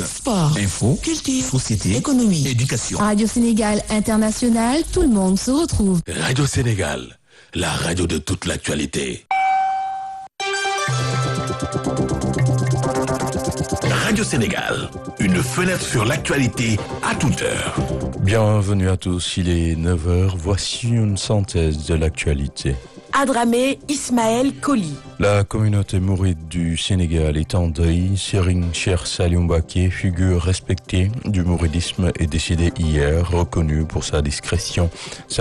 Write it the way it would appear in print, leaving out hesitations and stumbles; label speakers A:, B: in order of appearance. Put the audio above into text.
A: sport,
B: info,
A: culture,
B: société,
A: économie,
B: éducation.
C: Radio Sénégal International, tout le monde se retrouve.
D: Radio Sénégal, la radio de toute l'actualité. Radio Sénégal, une fenêtre sur l'actualité à toute heure.
E: Bienvenue à tous, il est 9 heures, voici une synthèse de l'actualité.
F: Adramé Ismaël Koli.
E: La communauté mouride du Sénégal est en deuil. Serigne Cheikh Saliou Mbacké, figure respectée du mouridisme, est décédé hier, reconnu pour sa discrétion,